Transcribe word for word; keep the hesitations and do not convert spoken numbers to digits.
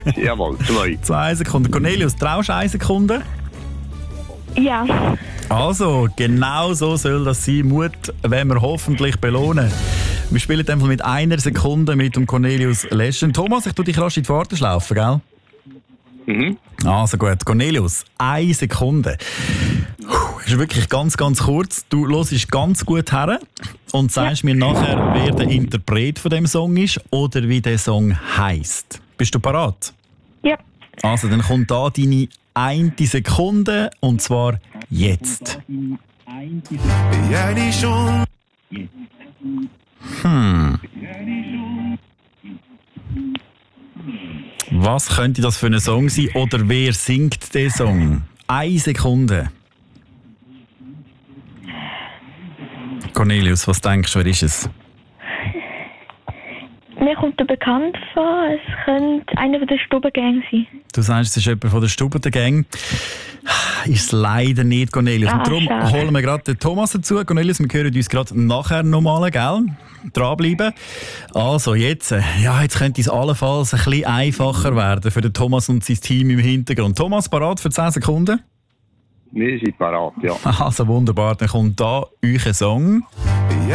Jawohl, zwei. Zwei Sekunden. Cornelius, traust du eine Sekunde? Ja. Also, genau so soll das sein. Mut werden wir hoffentlich belohnen. Wir spielen einfach mit einer Sekunde mit dem Cornelius Leschen. Thomas, ich tue dich rasch in die Warteschlaufe, gell? Mhm. Also gut, Cornelius, eine Sekunde. Puh, ist wirklich ganz, ganz kurz. Du hörst ganz gut her und sagst mir nachher, wer der Interpret von dem Song ist oder wie der Song heisst. Bist du parat? Ja. Also, dann kommt da deine eine Sekunde und zwar jetzt. Hm. Was könnte das für ein Song sein oder wer singt den Song? Eine Sekunde. Cornelius, was denkst du, wer ist es? Mir kommt er bekannt vor, es könnte einer von der Stubengang sein. Du sagst, es ist jemand von der Stubengang. Ist es leider nicht, Cornelius. Ah, Und darum schade. holen wir gerade den Thomas dazu. Cornelius, wir hören uns gerade nachher nochmal, gell? Dranbleiben. Also, jetzt, äh, ja, jetzt könnte es allenfalls ein bisschen einfacher werden für den Thomas und sein Team im Hintergrund. Thomas, parat für zehn Sekunden? Wir sind parat, ja. Also wunderbar, dann kommt da euer Song.